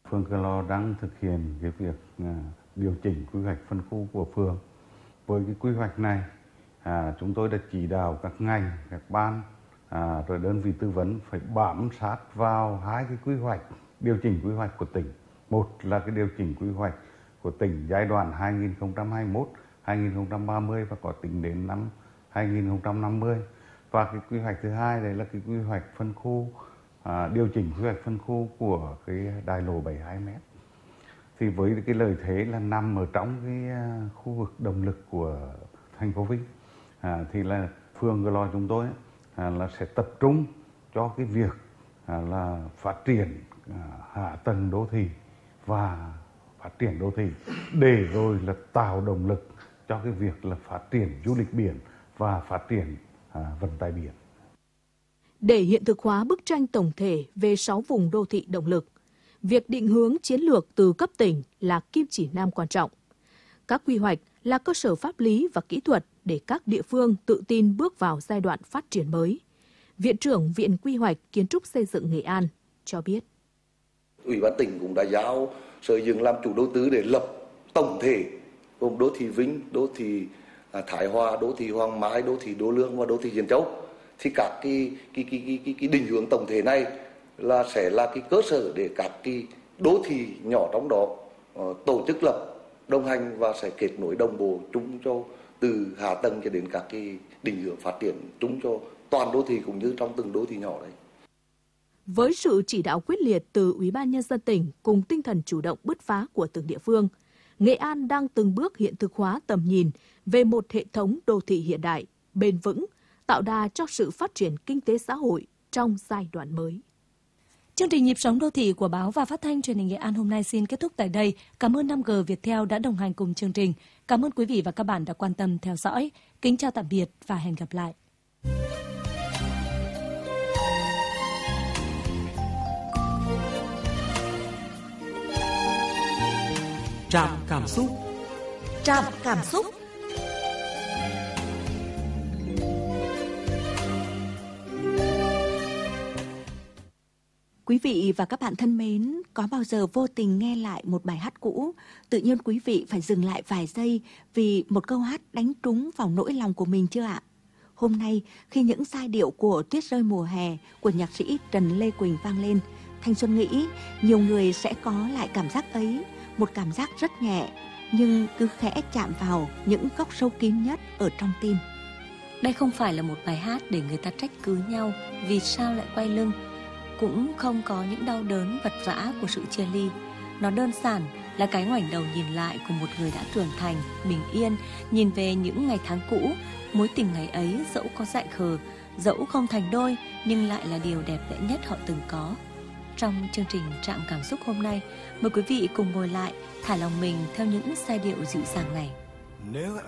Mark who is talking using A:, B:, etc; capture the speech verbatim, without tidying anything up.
A: Phường Cửa Lò đang thực hiện cái việc à, điều chỉnh quy hoạch phân khu của phường. Với cái quy hoạch này, à, chúng tôi đã chỉ đạo các ngành, các ban, à, rồi đơn vị tư vấn phải bám sát vào hai cái quy hoạch, điều chỉnh quy hoạch của tỉnh. Một là cái điều chỉnh quy hoạch của tỉnh giai đoạn hai nghìn không trăm hai mươi mốt đến hai nghìn không trăm ba mươi và có tính đến năm hai nghìn không trăm năm mươi. Và cái quy hoạch thứ hai đấy là cái quy hoạch phân khu, à, điều chỉnh quy hoạch phân khu của cái đại lộ bảy mươi hai mét. Thì với cái lợi thế là nằm ở trong cái à, khu vực động lực của thành phố Vinh, à, thì là phường Cửa Lò chúng tôi à, là sẽ tập trung cho cái việc à, là phát triển à, hạ tầng đô thị và phát triển đô thị, để rồi là tạo động lực cho cái việc là phát triển du lịch biển và phát triển à, vận tải biển.
B: Để hiện thực hóa bức tranh tổng thể về sáu vùng đô thị động lực, việc định hướng chiến lược từ cấp tỉnh là kim chỉ nam quan trọng. Các quy hoạch là cơ sở pháp lý và kỹ thuật để các địa phương tự tin bước vào giai đoạn phát triển mới. Viện trưởng Viện Quy hoạch Kiến trúc Xây dựng Nghệ An cho biết.
C: Ủy ban tỉnh cũng đã giao Sở Xây dựng làm chủ đầu tư để lập tổng thể gồm đô thị Vinh, đô thị Thái Hòa, đô thị Hoàng Mai, đô thị Đô Lương và đô thị Diễn Châu. Thì các cái cái cái cái cái, cái định hướng tổng thể này là sẽ là cái cơ sở để các cái đô thị nhỏ trong đó uh, tổ chức lập, đồng hành và sẽ kết nối đồng bộ chung cho từ hạ tầng cho đến các cái định hướng phát triển chung cho toàn đô thị cũng như trong từng đô thị nhỏ đấy.
B: Với sự chỉ đạo quyết liệt từ Ủy ban Nhân dân tỉnh cùng tinh thần chủ động bứt phá của từng địa phương, Nghệ An đang từng bước hiện thực hóa tầm nhìn về một hệ thống đô thị hiện đại, bền vững, tạo đà cho sự phát triển kinh tế xã hội trong giai đoạn mới.
D: Chương trình Nhịp sống đô thị của Báo và Phát thanh Truyền hình Nghệ An hôm nay xin kết thúc tại đây. Cảm ơn năm G Viettel đã đồng hành cùng chương trình. Cảm ơn quý vị và các bạn đã quan tâm theo dõi. Kính chào tạm biệt và hẹn gặp lại.
E: Trạm cảm xúc.
F: Trạm cảm xúc. Quý vị và các bạn thân mến, có bao giờ vô tình nghe lại một bài hát cũ, tự nhiên quý vị phải dừng lại vài giây vì một câu hát đánh trúng vào nỗi lòng của mình chưa ạ? Hôm nay, khi những giai điệu của Tuyết rơi mùa hè của nhạc sĩ Trần Lê Quỳnh vang lên, Thanh Xuân nghĩ nhiều người sẽ có lại cảm giác ấy, một cảm giác rất nhẹ, nhưng cứ khẽ chạm vào những góc sâu kín nhất ở trong tim.
D: Đây không phải là một bài hát để người ta trách cứ nhau vì sao lại quay lưng, cũng không có những đau đớn vật vã của sự chia ly. Nó đơn giản là cái ngoảnh đầu nhìn lại của một người đã trưởng thành, bình yên, nhìn về những ngày tháng cũ. Mối tình ngày ấy dẫu có dại khờ, dẫu không thành đôi, nhưng lại là điều đẹp đẽ nhất họ từng có. Trong chương trình Trạm cảm xúc hôm nay, mời quý vị cùng ngồi lại, thả lòng mình theo những giai điệu dịu dàng này.